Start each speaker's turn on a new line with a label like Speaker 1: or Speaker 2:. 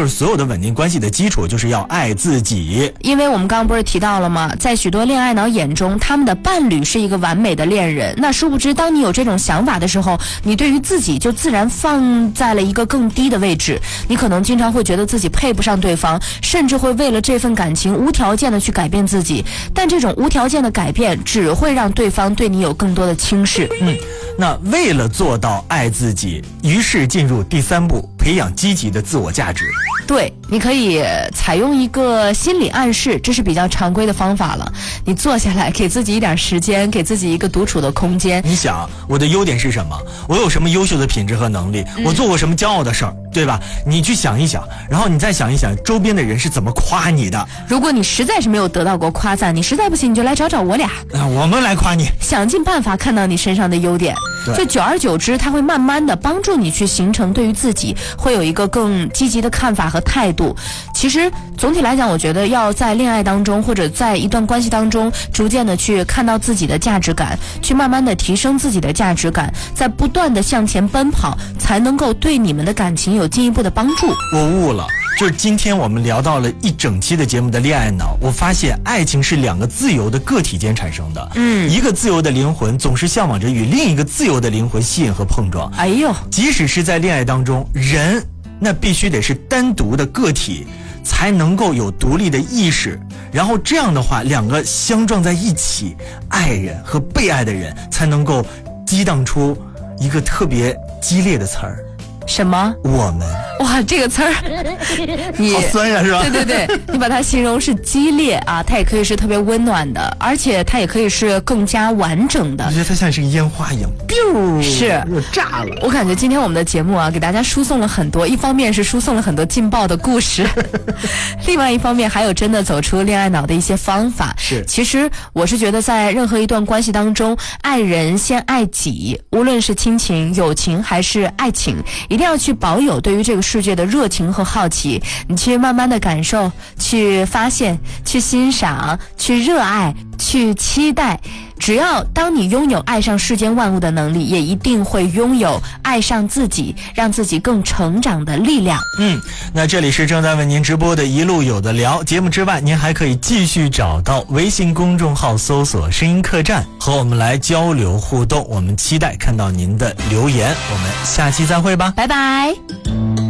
Speaker 1: 就是所有的稳定关系的基础就是要爱自己。
Speaker 2: 因为我们刚刚不是提到了吗，在许多恋爱脑眼中，他们的伴侣是一个完美的恋人，那殊不知当你有这种想法的时候，你对于自己就自然放在了一个更低的位置，你可能经常会觉得自己配不上对方，甚至会为了这份感情无条件的去改变自己，但这种无条件的改变只会让对方对你有更多的轻视。
Speaker 1: 那为了做到爱自己，于是进入第3步，培养积极的自我价值。
Speaker 2: 对，你可以采用一个心理暗示，这是比较常规的方法了。你坐下来，给自己一点时间，给自己一个独处的空间。
Speaker 1: 你想，我的优点是什么？我有什么优秀的品质和能力？我做过什么骄傲的事儿，对吧？你去想一想，然后你再想一想周边的人是怎么夸你的。
Speaker 2: 如果你实在是没有得到过夸赞，你实在不行，你就来找找我俩，
Speaker 1: 我们来夸你，
Speaker 2: 想尽办法看到你身上的优点。就久而久之，它会慢慢的帮助你去形成对于自己会有一个更积极的看法和态度。其实总体来讲，我觉得要在恋爱当中或者在一段关系当中逐渐的去看到自己的价值感，去慢慢的提升自己的价值感，在不断的向前奔跑，才能够对你们的感情有进一步的帮助。
Speaker 1: 我悟了，就是今天我们聊到了一整期的节目的恋爱脑，我发现爱情是2个自由的个体间产生的。一个自由的灵魂总是向往着与另一个自由的灵魂吸引和碰撞。
Speaker 2: 哎呦，
Speaker 1: 即使是在恋爱当中，人那必须得是单独的个体，才能够有独立的意识，然后这样的话2个相撞在一起，爱人和被爱的人才能够激荡出一个特别激烈的词儿。
Speaker 2: 什么？
Speaker 1: 我们。
Speaker 2: 哇，这个词儿你
Speaker 1: 好酸呀，是吧？
Speaker 2: 对对对，你把它形容是激烈啊，它也可以是特别温暖的，而且它也可以是更加完整的。
Speaker 1: 我觉得它像是个烟花一样，
Speaker 2: 是
Speaker 1: 又炸了。
Speaker 2: 我感觉今天我们的节目啊，给大家输送了很多，一方面是输送了很多劲爆的故事另外一方面还有真的走出恋爱脑的一些方法。
Speaker 1: 是，
Speaker 2: 其实我是觉得在任何一段关系当中，爱人先爱己，无论是亲情、友情还是爱情，一定要去保有对于这个世界的热情和好奇，你去慢慢的感受，去发现，去欣赏，去热爱，去期待。只要当你拥有爱上世间万物的能力，也一定会拥有爱上自己，让自己更成长的力量。
Speaker 1: 那这里是正在为您直播的一路有的聊节目之外，您还可以继续找到微信公众号搜索声音客栈，和我们来交流互动，我们期待看到您的留言。我们下期再会吧，
Speaker 2: 拜拜。